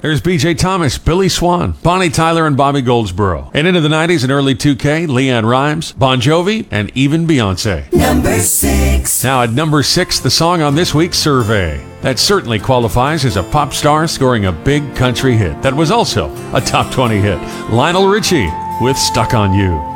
There's B.J. Thomas, Billy Swan, Bonnie Tyler, and Bobby Goldsboro. And into the 90s and early 2K, LeAnn Rimes, Bon Jovi, and even Beyonce. Number 6. Now at number 6, the song on this week's survey. That certainly qualifies as a pop star scoring a big country hit that was also a top 20 hit. Lionel Richie with Stuck on You.